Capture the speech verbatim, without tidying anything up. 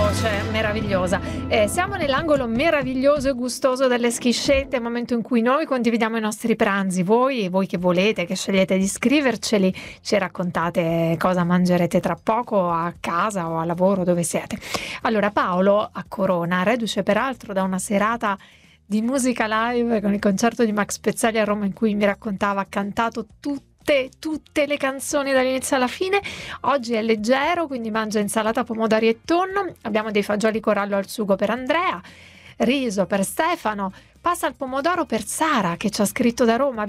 voce meravigliosa. Eh, siamo nell'angolo meraviglioso e gustoso delle schiscette, momento in cui noi condividiamo i nostri pranzi. Voi, voi che volete, che scegliete di scriverceli, ci raccontate cosa mangerete tra poco a casa o a lavoro, dove siete. Allora, Paolo a Corona, reduce peraltro da una serata di musica live con il concerto di Max Pezzali a Roma, in cui mi raccontava, ha cantato tutte tutte le canzoni dall'inizio alla fine. Oggi è leggero, quindi mangia insalata, pomodori e tonno. Abbiamo dei fagioli corallo al sugo per Andrea, riso per Stefano, passa al pomodoro per Sara, che ci ha scritto da Roma.